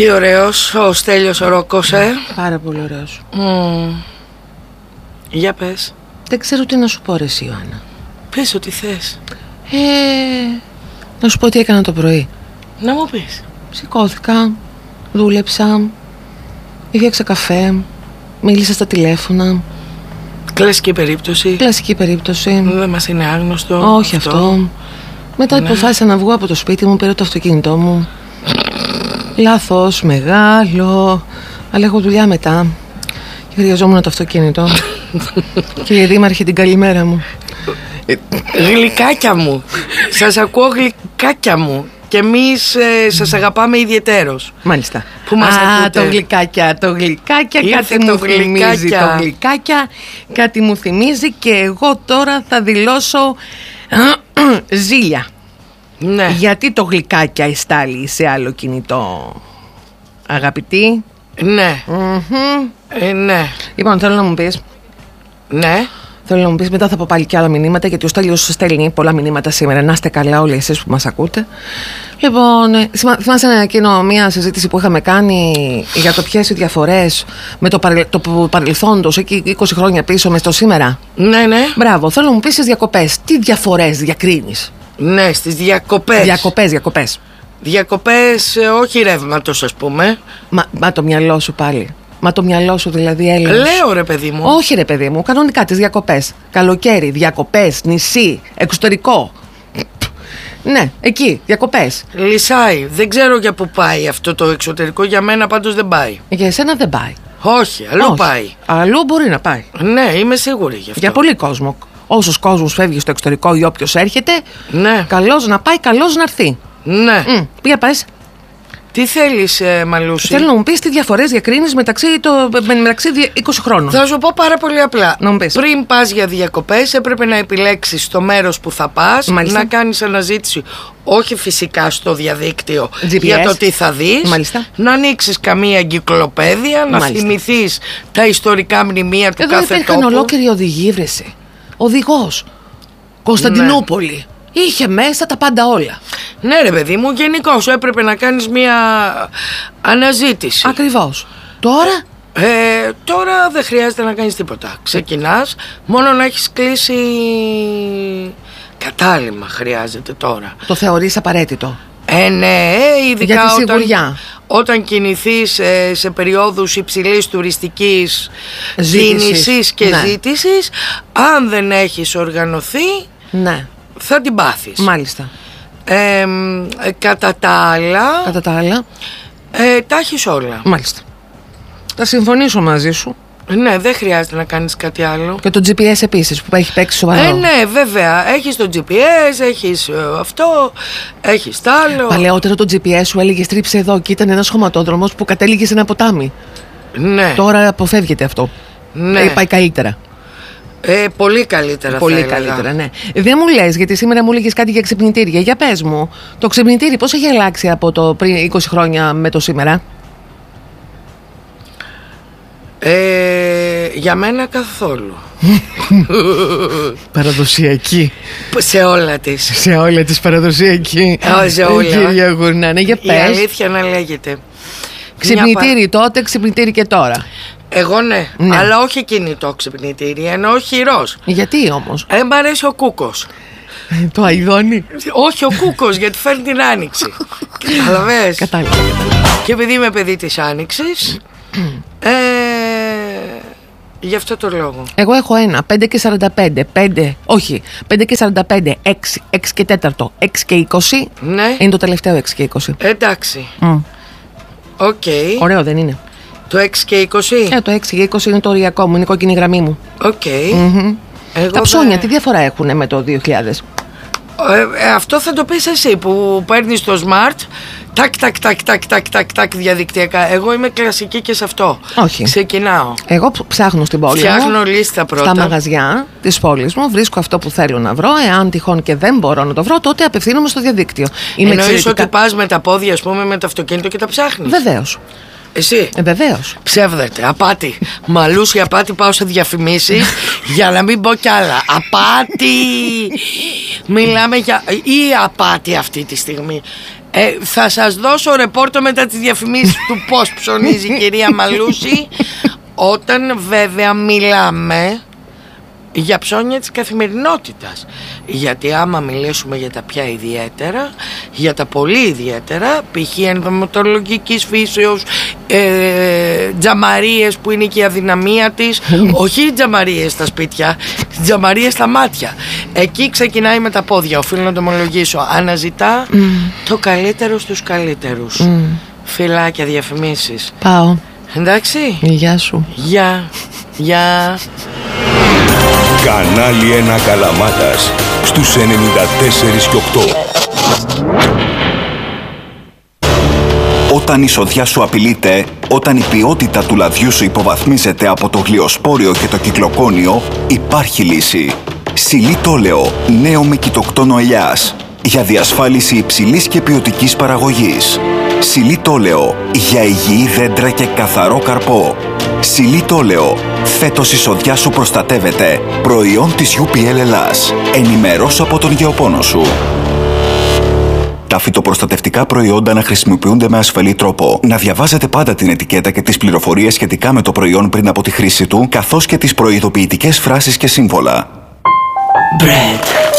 Τι ωραίος ο Στέλιος ο Ρόκος, Πάρα πολύ ωραίος. Για πες. Δεν ξέρω τι να σου πω ρε εσύ, Ιωάννα. Πες ό,τι θες. Να σου πω τι έκανα το πρωί. Να μου πεις. Σηκώθηκα, δούλεψα, έφτιαξα καφέ, μίλησα στα τηλέφωνα. Κλασική περίπτωση. Κλασική περίπτωση. Δεν μας είναι άγνωστο. Όχι αυτό. Μετά αποφάσισα να βγω από το σπίτι μου, πήρα το αυτοκίνητό μου. Λάθος, μεγάλο. Αλλά έχω δουλειά μετά και χρειαζόμουν το αυτοκίνητο. Κύριε Δήμαρχε, την καλημέρα μου. Γλυκάκια μου. Σας ακούω γλυκάκια μου. Και εμείς σας αγαπάμε ιδιαιτέρως. Μάλιστα. Που μας ακούτε. Το γλυκάκια, το γλυκάκια. Ήρθε κάτι το μου θυμίζει το γλυκάκια. Κάτι μου θυμίζει και εγώ τώρα θα δηλώσω ζήλια. Ναι. Γιατί το γλυκάκια εστάλει σε άλλο κινητό, αγαπητή? Ναι. Ναι. Λοιπόν, θέλω να μου πεις. Ναι. Θέλω να μου πεις, μετά θα πω πάλι και άλλα μηνύματα, γιατί ο Στέλιος στέλνει πολλά μηνύματα σήμερα. Να είστε καλά όλοι εσείς που μας ακούτε. Λοιπόν, θυμάσαι μια συζήτηση που είχαμε κάνει για το ποιες οι διαφορές με το παρελθόντος, εκεί 20 χρόνια πίσω με το σήμερα? Ναι, ναι. Μπράβο, θέλω να μου πεις στις διακοπές. Τι διαφορές διακρίνεις? Ναι, στις διακοπές. Διακοπές. Διακοπές όχι ρεύματος, ας πούμε. Μα το μυαλό σου πάλι. Μα το μυαλό σου δηλαδή έλεγες. Λέω ρε παιδί μου. Όχι ρε παιδί μου, κανονικά τις διακοπές. Καλοκαίρι, διακοπές, νησί, εξωτερικό. Ναι, εκεί, διακοπές. Λυσάει. Δεν ξέρω για πού πάει αυτό το εξωτερικό. Για μένα πάντως δεν πάει. Για εσένα δεν πάει. Όχι, αλλού πάει. Αλλού μπορεί να πάει. Ναι, είμαι σίγουρη γι' αυτό. Για πολύ κόσμο. Όσος κόσμος φεύγει στο εξωτερικό ή όποιος έρχεται, ναι. Καλός να πάει, καλός να έρθει. Ναι. Πήγα πες. Τι θέλεις, Μαλούση? Θέλω να μου πεις τι διαφορές διακρίνεις μεταξύ 20 χρόνων. Θα σου πω πάρα πολύ απλά. Να μου πεις. Πριν πας για διακοπές, έπρεπε να επιλέξεις το μέρος που θα πας. Μάλιστα. Να κάνεις αναζήτηση, όχι φυσικά στο διαδίκτυο, GPS. για το τι θα δεις. Μάλιστα. Να ανοίξεις καμία εγκυκλοπαίδεια, να θυμηθείς τα ιστορικά μνημεία του κάθε τόπου. Εδώ υπήρχαν ολόκληροι οδηγοί, βρεσαι. Οδηγός. Κωνσταντινούπολη. Ναι. Είχε μέσα τα πάντα όλα. Ναι ρε παιδί μου, γενικώς έπρεπε να κάνεις μια αναζήτηση. Ακριβώς. Τώρα? Τώρα δεν χρειάζεται να κάνεις τίποτα. Ξεκινάς, μόνο να έχεις κλείσει κατάλημα χρειάζεται τώρα. Το θεωρείς απαραίτητο? Ναι, ειδικά για τη σιγουριά. Όταν κινηθείς σε περιόδους υψηλής τουριστικής κίνησης και ζήτησης, αν δεν έχεις οργανωθεί, ναι, θα την πάθεις. Μάλιστα. Κατά τα άλλα τα έχεις όλα. Μάλιστα. Θα συμφωνήσω μαζί σου. Ναι, δεν χρειάζεται να κάνεις κάτι άλλο. Και το GPS επίσης που έχει παίξει σοβαρό. Ναι, βέβαια. Έχεις το GPS, έχεις αυτό, έχεις τ' άλλο. Παλαιότερα το GPS σου έλεγε στρίψε εδώ και ήταν ένας χωματόδρομος που κατέληγε σε ένα ποτάμι. Ναι. Τώρα αποφεύγεται αυτό. Ναι. Πάει καλύτερα. Πολύ καλύτερα. Πολύ καλύτερα, ναι. Δεν μου λες, γιατί σήμερα μου έλεγες κάτι για ξυπνητήρια. Για πες μου, το ξυπνητήρι πώς έχει αλλάξει από το πριν 20 χρόνια με το σήμερα? Για μένα καθόλου. Παραδοσιακή. Σε όλα τις. Σε όλα τις παραδοσιακή. Σε όλα. Κυρία Γουρνάνε, για πες. Η αλήθεια να λέγεται. Ξυπνητήρι τότε, ξυπνητήρι και τώρα. Εγώ ναι, αλλά όχι κινητό ξυπνητήρι, εννοώ χειρός. Γιατί όμως? Μ' αρέσει ο κούκος. Το αηδόνι. Όχι, ο κούκος, γιατί φέρνει την άνοιξη. Καταλαβες? Κατάλαβα. Και επειδή είμαι παιδί της άνοιξης, γι' αυτό το λόγο. Εγώ έχω ένα 5 και 45, 5 και 45, 6 και 4, 6 και 20. Ναι. Είναι το τελευταίο 6 και 20. Εντάξει. Οκ. Ωραίο δεν είναι? Το 6 και 20. Το 6 και 20 είναι το οριακό μου, είναι η κόκκινη γραμμή μου. Οκ. Τα ψώνια τι διαφορά έχουν με το 2000? Αυτό θα το πεις εσύ που παίρνεις το smart. Τάκ διαδικτυακά. Εγώ είμαι κλασική και σε αυτό. Όχι. Ξεκινάω. Εγώ ψάχνω στην πόλη. Φτιάχνω λίστα πρώτα. Στα μαγαζιά της πόλης μου βρίσκω αυτό που θέλω να βρω. Εάν τυχόν και δεν μπορώ να το βρω, τότε απευθύνομαι στο διαδίκτυο. Εννοείς ότι πας με τα πόδια, ας πούμε, με το αυτοκίνητο και τα ψάχνεις? Βεβαίως. Εσύ? Βεβαίως. Ψεύδεται, απάτη. Μαλούση απάτη, πάω σε διαφημίσεις για να μην πω κι άλλα. Απάτη. Μιλάμε για... ή απάτη αυτή τη στιγμή. Θα σας δώσω ρεπόρτο μετά τις διαφημίσεις του πώς ψωνίζει η κυρία Μαλούση, όταν βέβαια μιλάμε για ψώνια της καθημερινότητας. Γιατί άμα μιλήσουμε για τα πια ιδιαίτερα, για τα πολύ ιδιαίτερα, π.χ. ενδοματολογικής φύσεως, τζαμαρίες που είναι και η αδυναμία της, όχι τζαμαρίες στα σπίτια, τζαμαρίες στα μάτια. Εκεί ξεκινάει με τα πόδια, οφείλω να το ομολογήσω. Αναζητά το καλύτερο στους καλύτερους. Φιλάκια, διαφημίσεις. Πάω. Εντάξει. Γεια σου. Γεια. Κανάλι 1 Καλαμάτας στους 94 και 8. Όταν η σοδιά σου απειλείται, όταν η ποιότητα του λαδιού σου υποβαθμίζεται από το γλυοσπόριο και το κυκλοκόνιο, υπάρχει λύση. Σιλί Τόλεο, νέο με κοιτοκτόνο ελιάς, για διασφάλιση υψηλής και ποιοτικής παραγωγής. Σιλί Τόλεο, για υγιή δέντρα και καθαρό καρπό. Σιλί Τόλεο, φέτος η σοδιά σου προστατεύεται. Προϊόν της UPL Ελλάς. Ενημερώσου από τον γεωπόνο σου. Τα φυτοπροστατευτικά προϊόντα να χρησιμοποιούνται με ασφαλή τρόπο. Να διαβάζετε πάντα την ετικέτα και τις πληροφορίες σχετικά με το προϊόν πριν από τη χρήση του, καθώς και τις προειδοποιητικές φράσεις και σύμβολα. Bread.